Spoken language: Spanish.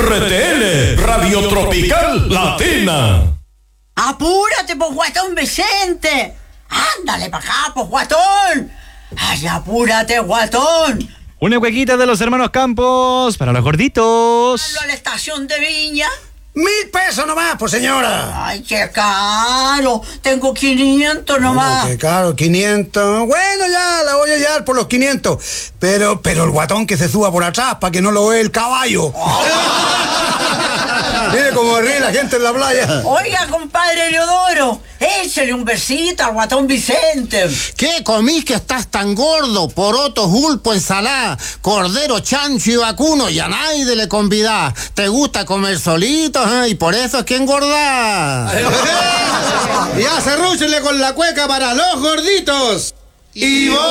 RTL, Radio Tropical Latina. ¡Apúrate, pues, guatón Vicente! ¡Ándale para acá, pues, guatón! ¡Ay, apúrate, guatón! Una huequita de los hermanos Campos para los gorditos. ¿Hablo a la estación de Viña? 1.000 pesos nomás, pues, señora. ¡Ay, qué caro! Tengo 500 nomás. Qué caro, 500. Bueno, ya, la voy a llevar por los 500. Pero el guatón que se suba por atrás para que no lo vea el caballo. Mire cómo ríe la gente en la playa. Oiga, compadre Leodoro, échale un besito al guatón Vicente. ¿Qué comís que estás tan gordo? Porotos, pulpo, ensalada, cordero, chancho y vacuno, y a nadie le convidás. ¿Te gusta comer solito? Y por eso es que engordás. Ya, cerrúchenle con la cueca para los gorditos. Y vos.